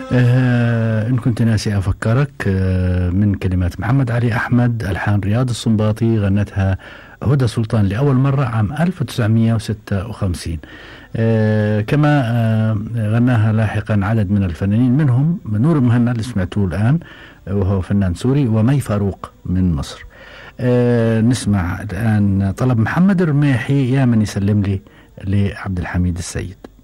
إن كنت ناسي أفكرك، من كلمات محمد علي أحمد، ألحان رياض السنباطي، غنتها هدى سلطان لأول مرة عام 1956. كما غناها لاحقا عدد من الفنانين، منهم نور مهنا اللي سمعتوه الآن وهو فنان سوري، ومي فاروق من مصر. نسمع الآن طلب محمد الرميحي، يا من يسلم لي، لعبد الحميد السيد.